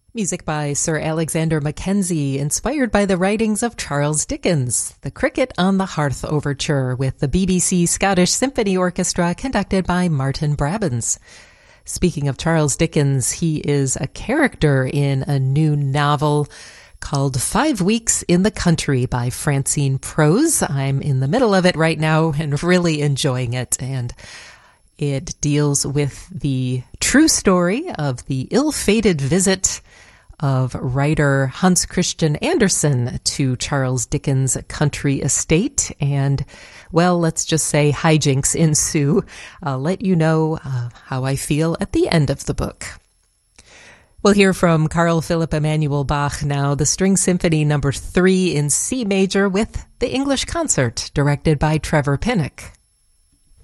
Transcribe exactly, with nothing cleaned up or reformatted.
Music by Sir Alexander Mackenzie, inspired by the writings of Charles Dickens. The Cricket on the Hearth Overture with the B B C Scottish Symphony Orchestra, conducted by Martin Brabants. Speaking of Charles Dickens, he is a character in a new novel called Five Weeks in the Country by Francine Prose. I'm in the middle of it right now and really enjoying it. And it deals with the true story of the ill-fated visit of writer Hans Christian Andersen to Charles Dickens' country estate. And, well, let's just say hijinks ensue. I'll let you know uh, how I feel at the end of the book. We'll hear from Carl Philipp Emanuel Bach now, the String Symphony number three in C major with the English Concert, directed by Trevor Pinnock.